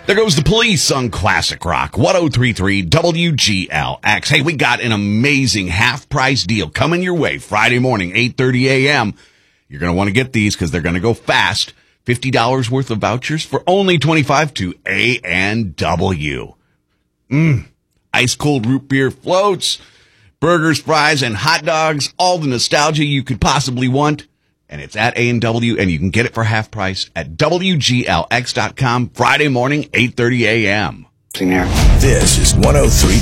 There goes the Police on Classic Rock, 103.3 WGLX. Hey, we got an amazing half-price deal coming your way Friday morning, 8:30 a.m. You're going to want to get these because they're going to go fast. $50 worth of vouchers for only $25 to A&W. Ice-cold root beer floats, burgers, fries, and hot dogs, all the nostalgia you could possibly want. And it's at A&W, and you can get it for half price at WGLX.com Friday morning, 8:30 a.m. This is 103.